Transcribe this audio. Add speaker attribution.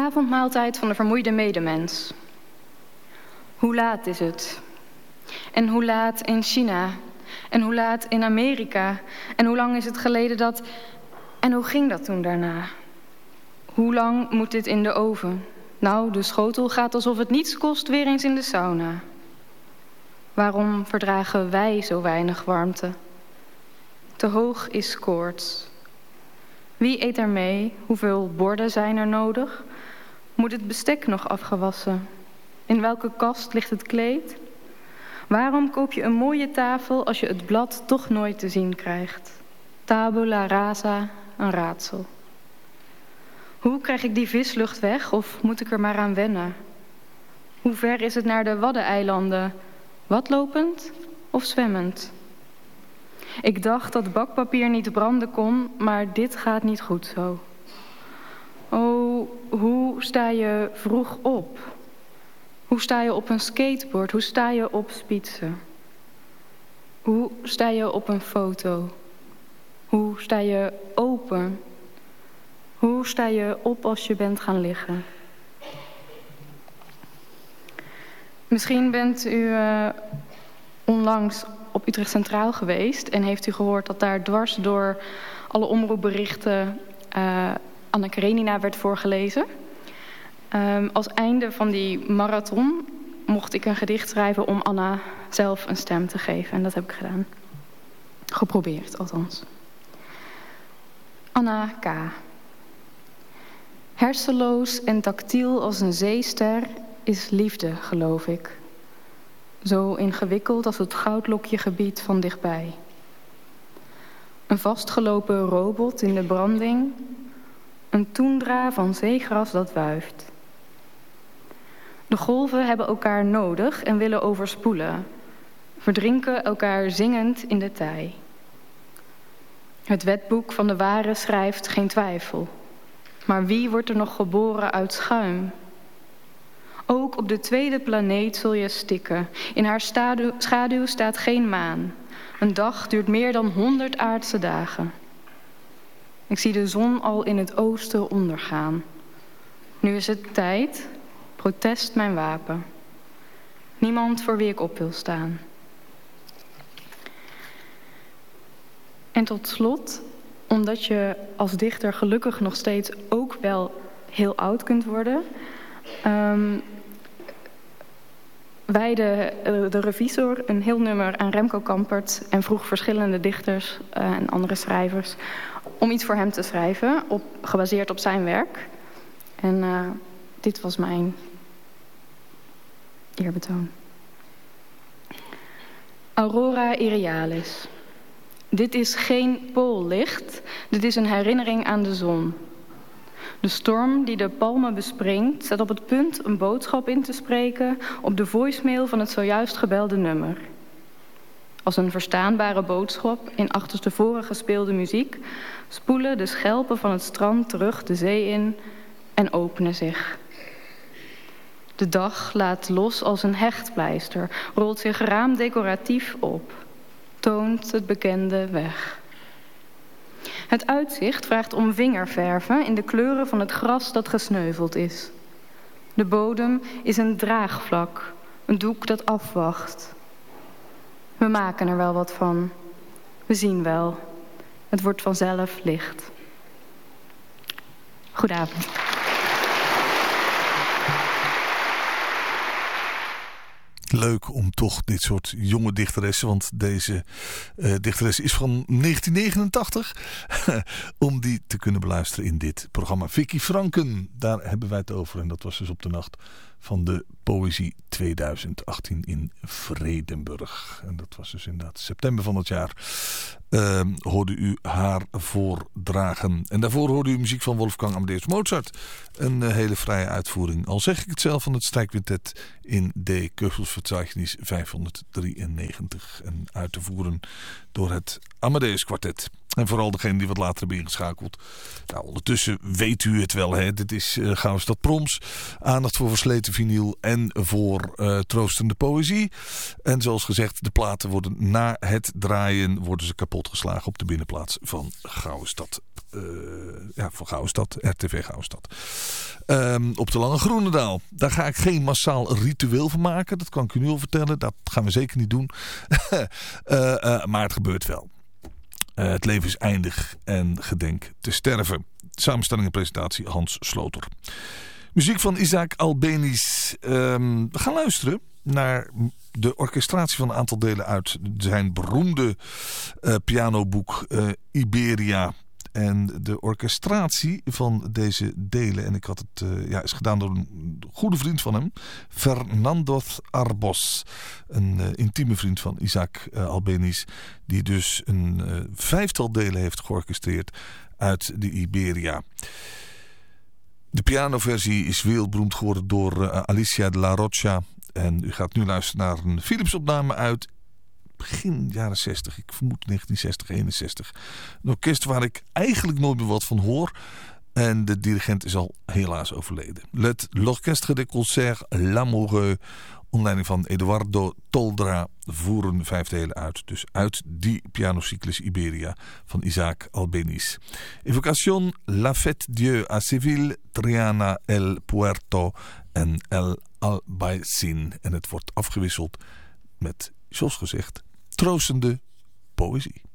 Speaker 1: avondmaaltijd van de vermoeide medemens. Hoe laat is het? En hoe laat in China? En hoe laat in Amerika? En hoe lang is het geleden dat... En hoe ging dat toen daarna? Hoe lang moet dit in de oven? Nou, de schotel gaat alsof het niets kost weer eens in de sauna. Waarom verdragen wij zo weinig warmte? Te hoog is koorts. Wie eet er mee? Hoeveel borden zijn er nodig? Moet het bestek nog afgewassen? In welke kast ligt het kleed? Waarom koop je een mooie tafel als je het blad toch nooit te zien krijgt? Tabula rasa, een raadsel. Hoe krijg ik die vislucht weg of moet ik er maar aan wennen? Hoe ver is het naar de Waddeneilanden? Watlopend of zwemmend? Ik dacht dat bakpapier niet branden kon, maar dit gaat niet goed zo. Oh, hoe sta je vroeg op? Hoe sta je op een skateboard? Hoe sta je op spitsen? Hoe sta je op een foto? Hoe sta je open? Hoe sta je op als je bent gaan liggen? Misschien bent u onlangs op Utrecht Centraal geweest en heeft u gehoord dat daar dwars door alle omroepberichten Anna Karenina werd voorgelezen. Als einde van die marathon mocht ik een gedicht schrijven om Anna zelf een stem te geven. En dat heb ik gedaan. Geprobeerd, althans. Anna K. Hersenloos en tactiel als een zeester is liefde, geloof ik. Zo ingewikkeld als het goudlokjegebied van dichtbij. Een vastgelopen robot in de branding. Een toendra van zeegras dat wuift. De golven hebben elkaar nodig en willen overspoelen. Verdrinken elkaar zingend in de tij. Het wetboek van de ware schrijft geen twijfel. Maar wie wordt er nog geboren uit schuim? Ook op de tweede planeet zul je stikken. In haar schaduw staat geen maan. Een dag duurt meer dan 100 aardse dagen. Ik zie de zon al in het oosten ondergaan. Nu is het tijd, protest mijn wapen. Niemand voor wie ik op wil staan. En tot slot, omdat je als dichter gelukkig nog steeds ook wel heel oud kunt worden, wijde de revisor een heel nummer aan Remco Kampert en vroeg verschillende dichters en andere schrijvers om iets voor hem te schrijven, gebaseerd op zijn werk. En dit was mijn eerbetoon. Aurora Irrealis. Dit is geen poollicht, dit is een herinnering aan de zon. De storm die de palmen bespringt, staat op het punt een boodschap in te spreken op de voicemail van het zojuist gebelde nummer. Als een verstaanbare boodschap in achterstevoren gespeelde muziek spoelen de schelpen van het strand terug de zee in en openen zich. De dag laat los als een hechtpleister, rolt zich raamdecoratief op, toont het bekende weg. Het uitzicht vraagt om vingerverven in de kleuren van het gras dat gesneuveld is. De bodem is een draagvlak, een doek dat afwacht. We maken er wel wat van. We zien wel. Het wordt vanzelf licht. Goedenavond.
Speaker 2: Leuk om toch dit soort jonge dichteressen, want deze dichteres is van 1989, om die te kunnen beluisteren in dit programma. Vicky Franken, daar hebben wij het over. En dat was dus op de nacht van de Poëzie 2018 in Vredenburg. En dat was dus inderdaad september van het jaar. Hoorde u haar voordragen. En daarvoor hoorde u muziek van Wolfgang Amadeus Mozart. Een hele vrije uitvoering. Al zeg ik het zelf, van het strijkquintet in D. Köchelsverzeichnis 593. En uit te voeren door het Amadeus Quartet. En vooral degene die wat later hebben ingeschakeld. Nou, ondertussen weet u het wel. Hè? Dit is Gauwstad Proms. Aandacht voor versleten witte vinyl en voor troostende poëzie. En zoals gezegd, de platen worden na het draaien worden ze kapotgeslagen op de binnenplaats van Gouwestad. Van Gouwestad, RTV Gouwestad. Op de Lange Groenendaal. Daar ga ik geen massaal ritueel van maken. Dat kan ik u nu al vertellen. Dat gaan we zeker niet doen. Maar het gebeurt wel. Het leven is eindig en gedenk te sterven. Samenstelling en presentatie Hans Sloter. Muziek van Isaac Albeniz. We gaan luisteren naar de orchestratie van een aantal delen uit zijn beroemde pianoboek Iberia. En de orchestratie van deze delen, en ik had het is gedaan door een goede vriend van hem, Fernando Arbos, een intieme vriend van Isaac Albeniz, die dus een 5-tal delen heeft georchestreerd uit de Iberia. De pianoversie is wereldberoemd geworden door Alicia de la Rocha. En u gaat nu luisteren naar een Philips-opname uit begin jaren 60. Ik vermoed 1960, 61. Een orkest waar ik eigenlijk nooit meer wat van hoor. En de dirigent is al helaas overleden. L'Orchestre des Concerts L'Amoureux, onder leiding van Eduardo Toldra, voeren 5 delen uit. Dus uit die pianocyclus Iberia van Isaac Albeniz. Evocation, La Fête Dieu à Seville, Triana, El Puerto en El Albaicin. En het wordt afgewisseld met, zoals gezegd, troostende poëzie.